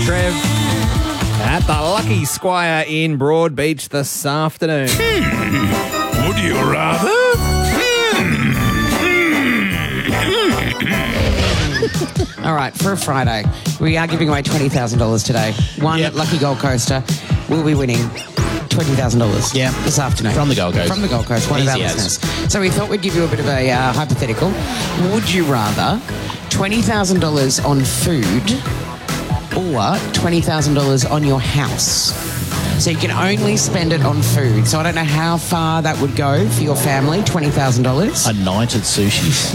Trev at the Lucky Squire in Broadbeach this afternoon. Would you rather? All right, for a Friday, we are giving away $20,000 today. One Lucky Gold Coaster will be winning $20,000 this afternoon. From the Gold Coast. From the Gold Coast, one of our Easy as. listeners. So we thought we'd give you a bit of a hypothetical. Would you rather $20,000 on food or $20,000 on your house? So you can only spend it on food. So I don't know how far that would go for your family, $20,000. A night at Sushi's.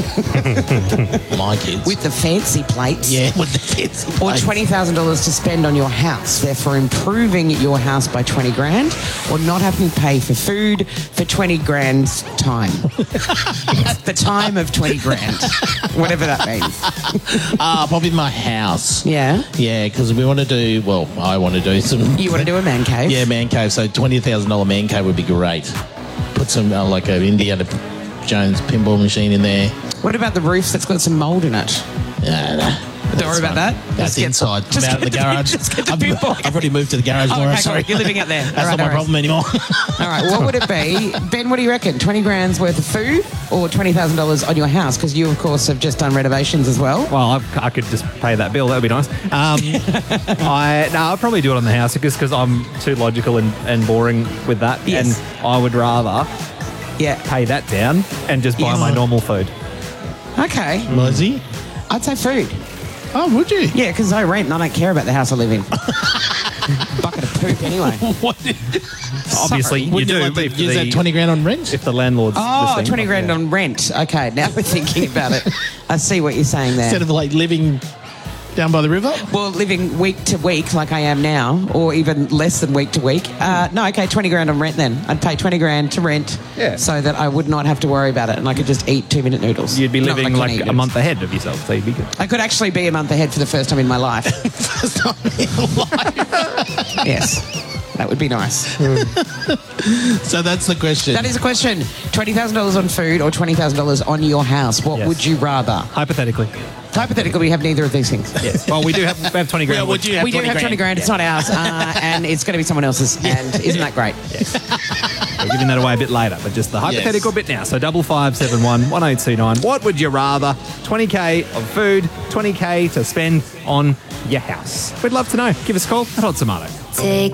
My kids. With the fancy plates. Yeah, with the fancy plates. Or $20,000 to spend on your house, therefore improving your house by 20 grand, or not having to pay for food for 20 grand's time. The time of 20 grand, whatever that means. Probably my house. Yeah? Yeah, because we want to do, well, I want to do some... You want to do a man cave? Yeah, man cave. So $20,000 man cave would be great. Put some, like an Indiana Jones pinball machine in there. What about the roof that's got some mould in it? Don't worry about that. That's inside. Just out in the garage. Just get the pinball. I've already moved to the garage, Laura. Okay, Sorry. cool. You're living out there. That's not my problem anymore. All right, what would it be? Ben, what do you reckon? 20 grand's worth of food or $20,000 on your house? Because you, of course, have just done renovations as well. Well, I could just pay that bill. That would be nice. I'll probably do it on the house because I'm too logical and boring with that. Yes. And I would rather pay that down and just buy my normal food. Okay. Lizzie? I'd say food. Oh, would you? Yeah, because I rent and I don't care about the house I live in. Bucket of poop anyway. Obviously, you do. Like If use that 20 grand on rent? If the landlord's listening. 20 grand on rent. Okay, now we're thinking about it. I see what you're saying there. Instead of like living down by the river? Well, living week to week like I am now, or even less than week to week. No, okay, 20 grand on rent then. I'd pay 20 grand to rent so that I would not have to worry about it and I could just eat 2-minute noodles. You'd be Not living like Connie a month ahead of yourself, so you'd be good. I could actually be a month ahead for the first time in my life. First time in life. Yes. That would be nice. So that's the question. That is a question. $20,000 on food or $20,000 on your house. What would you rather? Hypothetically. Hypothetically, we have neither of these things. Yes. Well, we have 20 grand. Would you have We do have 20 grand. It's not ours. And it's going to be someone else's. And isn't that great? Yes. We're giving that away a bit later, but just the hypothetical bit now. So 5571 1829. What would you rather? 20K of food, 20K to spend on your house. We'd love to know. Give us a call at Hot Tomato. Take